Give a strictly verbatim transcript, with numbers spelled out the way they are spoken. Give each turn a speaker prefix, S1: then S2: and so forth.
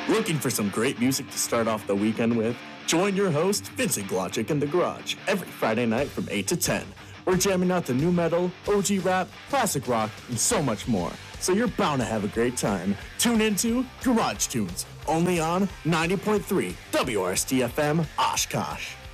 S1: Looking for some great music to start off the weekend with? Join your host, Vincent Glogic, in the garage every Friday night from eight to ten. We're jamming out the new metal, O G rap, classic rock, and so much more. So you're bound to have a great time. Tune into Garage Tunes, only on ninety point three W R S T F M Oshkosh.